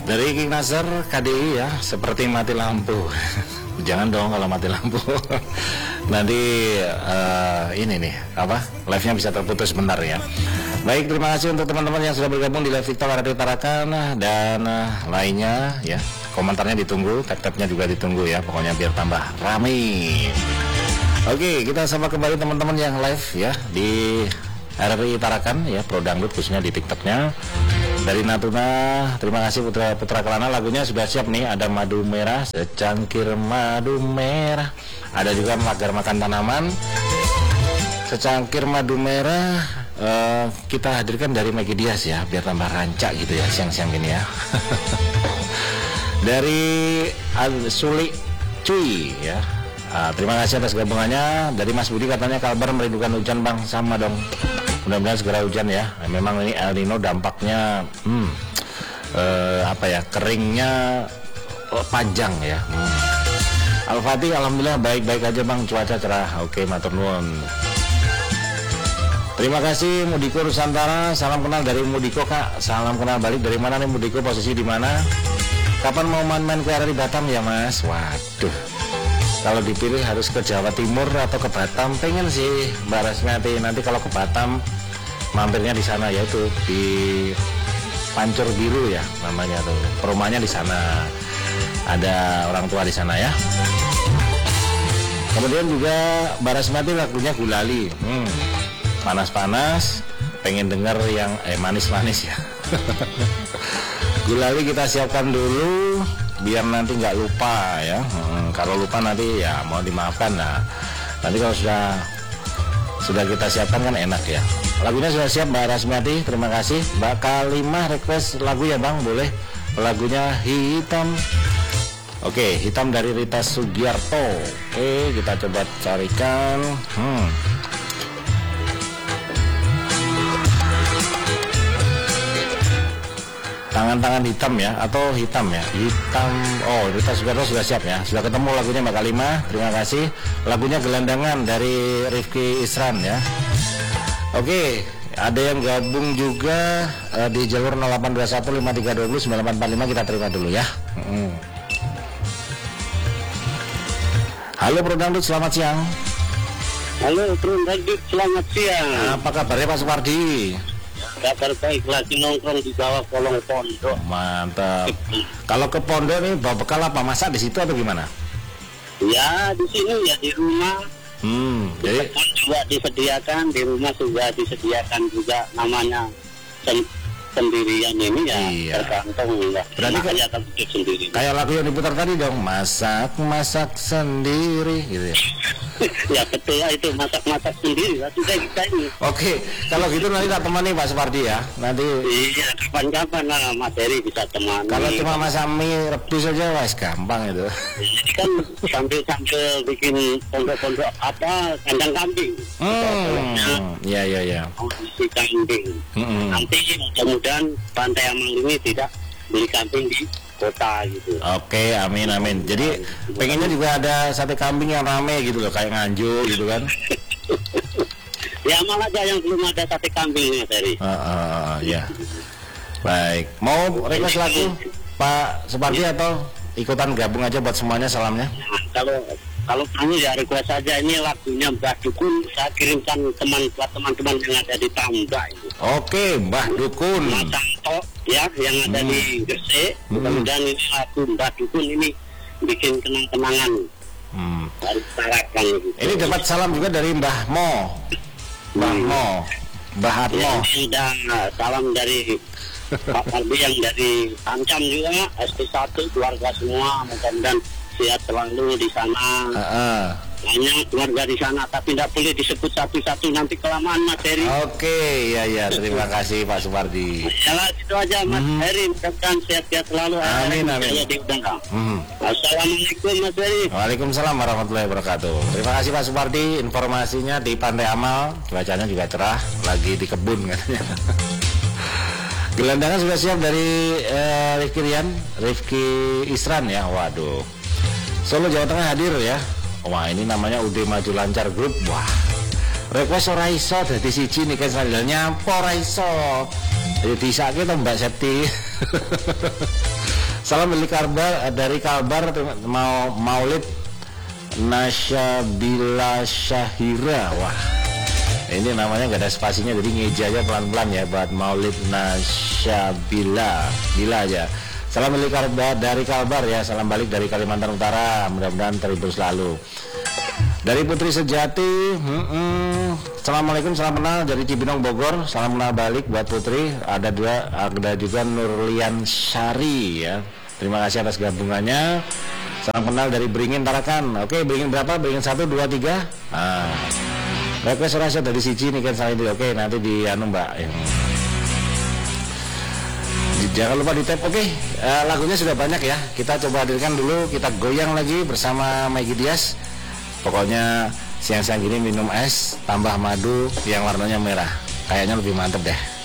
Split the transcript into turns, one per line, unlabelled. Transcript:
Dari King Nasr KDI ya, seperti mati lampu. Jangan dong kalau mati lampu. Nanti ini nih apa? Live-nya bisa terputus sebentar ya. Baik, terima kasih untuk teman-teman yang sudah bergabung di live TikTok Radio Tarakan dan lainnya ya. Komentarnya ditunggu, tab-tabnya juga ditunggu ya. Pokoknya biar tambah rame. Oke, kita sapa kembali teman-teman yang live ya di RRI Tarakan ya, Pro Dangdut khususnya di TikToknya. Dari Natuna, terima kasih Putra Kelana, lagunya sudah siap nih. Ada madu merah, secangkir madu merah. Ada juga pagar makan tanaman, secangkir madu merah. Kita hadirkan dari Maggie Diaz ya, biar tambah rancak gitu ya siang-siang gini ya. Dari Suli Cuy ya. Terima kasih atas gabungannya. Dari Mas Budi katanya Kalbar merindukan hujan bang, sama dong. Mudah-mudahan segera hujan ya. Memang ini El Nino dampaknya keringnya panjang ya. Al-Fatih alhamdulillah baik-baik aja bang, cuaca cerah. Oke, matur nuwun. Terima kasih Mudiko Nusantara, salam kenal dari Mudiko kak. Salam kenal balik, dari mana nih Mudiko, posisi di mana? Kapan mau main-main ke RRI Batam ya mas? Waduh, kalau dipilih harus ke Jawa Timur atau ke Batam, pengen sih Mbak Rasmiati. Nanti kalau ke Batam mampirnya di sana, yaitu di Pancur Biru ya namanya tuh. Perumahannya di sana. Ada orang tua di sana ya. Kemudian juga Mbak Rasmiati lagunya Gulali. Panas-panas, pengen denger yang manis-manis ya. Gulali kita siapkan dulu biar nanti nggak lupa ya. Kalau lupa nanti ya mau dimaafkan. Nah, nanti kalau sudah kita siapkan kan enak ya. Lagunya sudah siap Mbak Rasmiati, terima kasih. Mbak Kalimah request lagu ya bang, boleh. Lagunya Hitam. Oke, Hitam dari Rita Sugiarto. Oke, kita coba carikan. Tangan-tangan hitam ya, atau hitam ya, hitam. Oh, Rita Sugiarto sudah siap ya, sudah ketemu lagunya Mbak Kalimah, terima kasih. Lagunya Gelandangan dari Rifki Isran ya. Oke, ada yang gabung juga di jalur 082153209845, kita terima dulu ya. Halo Bro Dangdut, selamat siang.
Halo Bro Dangdut, selamat siang.
Apa kabarnya Pak Supardi?
Kabar baik, lagi nongkrong di bawah kolong pondok.
Mantap. Kalau ke pondok nih bawa bekal apa, masak di situ atau gimana?
Ya di sini ya di rumah.
Jadi
pun juga disediakan, di rumah juga disediakan juga, namanya sendirian ini ya. Iya. Tergantung ya.
Berarti
akan hidup sendiri.
Kayak lagu yang diputar tadi dong, masak sendiri gitu ya.
Ya betul lah, itu masak sendiri lah sudah kita ini.
Oke, kalau gitu nanti tak temani Pak Supardi ya. Nanti
iya, kapan-kapan lah Mas Heri bisa temani.
Kalau cuma masak mie rebus aja wes gampang itu.
Jadi kan sambil bikin pondok-pondok kandang kambing.
Iya.
Audisi kambing. Nanti mudah-mudahan Pantai Amal ini tidak beli kambing di kota gitu.
Oke, amin. Jadi pengennya juga ada sate kambing yang rame gitu loh, kayak Nganjuk gitu kan.
Ya malah aja yang belum ada sate kambingnya dari.
Ya. Baik, mau request lagu Pak Supardi atau ikutan gabung aja buat semuanya salamnya?
Kalau kamu ya request saja, ini lagunya Mbah Dukun, saya kirimkan buat teman-teman yang ada di Tambak itu.
Oke, Mbah Dukun.
Mas Santo ya yang ada di Gresik. Mudah-mudahan ini lagu Mbah Dukun ini bikin kenang-kenangan. Dari Tarakan gitu.
Ini dapat salam juga dari Mbah Mo. Mbah Atmo.
Ya, salam dari Pak Pardi yang dari Ancam juga, ST1 keluarga semua, mudah-mudahan sehat selalu di sana. Banyak keluarga di sana, tapi tidak boleh disebut satu-satu, nanti kelamaan Mas Heri.
Oke, ya, terima kasih Pak Supardi.
Ya itu aja Mas Heri, mudah-mudahan sehat-sehat selalu.
Amin.
Assalamualaikum Mas Heri.
Waalaikumsalam warahmatullahi wabarakatuh. Terima kasih Pak Supardi, informasinya di Pantai Amal, cuacanya juga cerah, lagi di kebun katanya. Gelandangan sudah siap dari Rifki Isran ya. Waduh, Solo Jawa Tengah hadir ya. Wah, ini namanya UD Maju Lancar Group. Wah, request ora iso dadi siji nih kan sandalnya apa ora iso. Jadi disake to Mbak Septi. Salam dari Kalbar, mau Maulid Nasyabila Syahira. Wah, ini namanya nggak ada spasinya, jadi ngeja aja pelan-pelan ya buat Maulid Nasyabila, bila aja. Salam dari Kalbar ya, salam balik dari Kalimantan Utara, mudah-mudahan terhibur selalu. Dari Putri Sejati, Assalamualaikum, salam kenal dari Cibinong Bogor, salam kenal balik buat Putri. Ada juga Nurlian Syari ya, terima kasih atas gabungannya. Salam kenal dari Beringin Tarakan. Oke, Beringin berapa? Beringin 1, 2, 3. Request rasa dari Siji nih kan saling. Oke, nanti di Mbak. Jangan lupa di tap. Oke, lagunya sudah banyak ya. Kita coba hadirkan dulu, kita goyang lagi bersama Maggie Diaz. Pokoknya siang-siang gini minum es tambah madu yang warnanya merah, kayaknya lebih mantep deh.